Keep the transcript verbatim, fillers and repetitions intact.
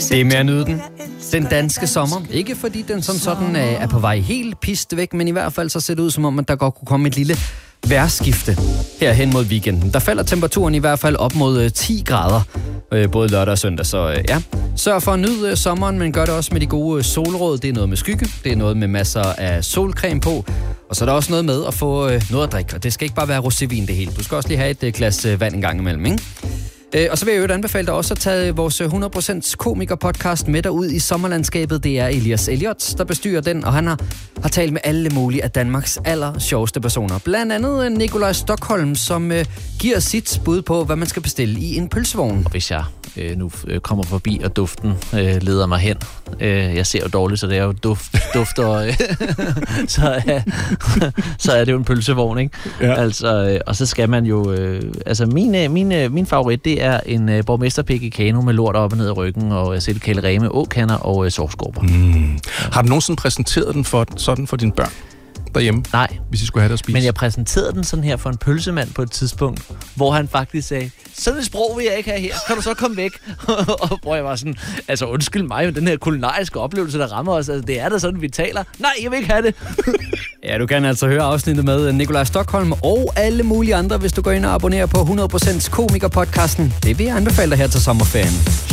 Det er med at nyde den. Den danske sommer. Ikke fordi den som sådan er på vej helt pist væk, men i hvert fald så ser det ud som om, at der godt kunne komme et lille vejrskifte her hen mod weekenden. Der falder temperaturen i hvert fald op mod ti grader, både lørdag og søndag. Så ja, sørg for at nyde sommeren, men gør det også med de gode solråd. Det er noget med skygge, det er noget med masser af solcreme på, og så er der også noget med at få noget at drikke. Og det skal ikke bare være rosévin det hele. Du skal også lige have et glas vand en gang imellem, ikke? Og så vil jeg jo anbefale dig også at tage vores hundrede procent komiker-podcast med dig ud i sommerlandskabet. Det er Elias Elliot, der bestyrer den, og han har, har talt med alle mulige af Danmarks aller sjoveste personer. Blandt andet Nikolaj Stockholm, som øh, giver sit bud på, hvad man skal bestille i en pølsevogn. Og hvis jeg øh, nu øh, kommer forbi, og duften øh, leder mig hen, øh, jeg ser jo dårligt, så det er jo duft, duft og øh, så, øh, så er det jo en pølsevogn, ikke? Ja. Altså, øh, og så skal man jo... Øh, altså, min, øh, min, øh, min favorit, det er en øh, borgmesterpik i kano med lort op og ned i ryggen, og sættekæle med åkander og øh, sovskorper. Mm. Har du nogensinde præsenteret den for, sådan for dine børn derhjemme? Nej. Hvis I skulle have det at spise? Men jeg præsenterede den sådan her for en pølsemand på et tidspunkt, hvor han faktisk sagde, sådan et sprog vil jeg ikke have her, kan du så komme væk? Og hvor jeg var sådan, altså undskyld mig, men den her kulinariske oplevelse, der rammer os, altså det er da sådan, vi taler. Nej, jeg vil ikke have det. Ja, du kan altså høre afsnittet med Nikolaj Stockholm og alle mulige andre, hvis du går ind og abonnerer på hundrede procent komiker-podcasten. Det vil jeg anbefale dig her til sommerferien.